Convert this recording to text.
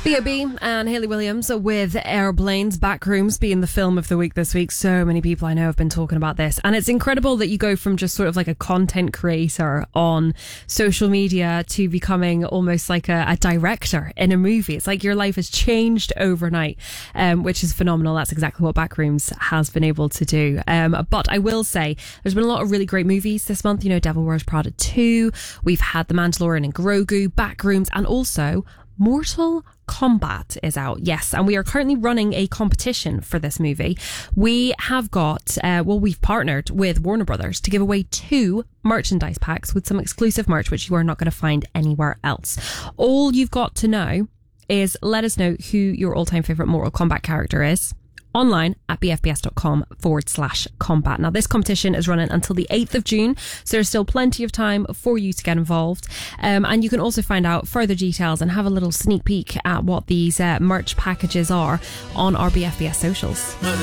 B.O.B. and Hayley Williams with Airplanes, Backrooms being the film of the week this week. So many people I know have been talking about this. And it's incredible that you go from just sort of like a content creator on social media to becoming almost like a director in a movie. It's like your life has changed overnight, which is phenomenal. That's exactly what Backrooms has been able to do. But I will say there's been a lot of really great movies this month. You know, Devil Wears Prada 2. We've had The Mandalorian and Grogu, Backrooms, and also Mortal Kombat is out. Yes, and we are currently running a competition for this movie. We have got, we've partnered with Warner Brothers to give away 2 merchandise packs with some exclusive merch, which you are not going to find anywhere else. All you've got to know is let us know who your all-time favourite Mortal Kombat character is online at bfbs.com/combat. Now, this competition is running until the 8th of June, so there's still plenty of time for you to get involved. And you can also find out further details and have a little sneak peek at what these merch packages are on our BFBS socials.